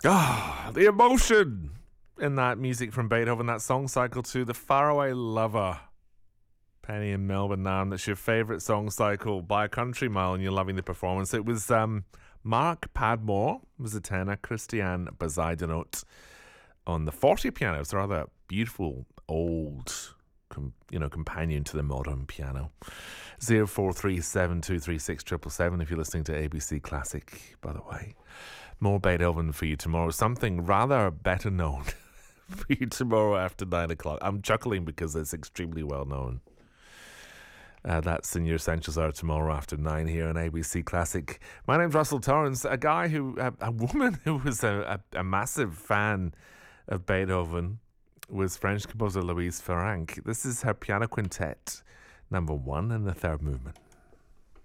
Ah, the emotion in that music from Beethoven, that song cycle to The Faraway Lover. Penny in Melbourne now, and that's your favourite song cycle by a country mile, and you're loving the performance. It was Mark Padmore was a tenor, Christian Bazaidenot on the 40 piano. It's a rather beautiful old companion to the modern piano. 0437236777 if you're listening to ABC Classic, by the way. More Beethoven for you tomorrow. Something rather better known for you tomorrow after 9 o'clock. I'm chuckling because it's extremely well known. That's in your Essentials Hour tomorrow after 9 here on ABC Classic. My name's Russell Torrance, a woman who was a massive fan of Beethoven was French composer Louise Farrenc. This is her piano quintet, number 1 in the third movement.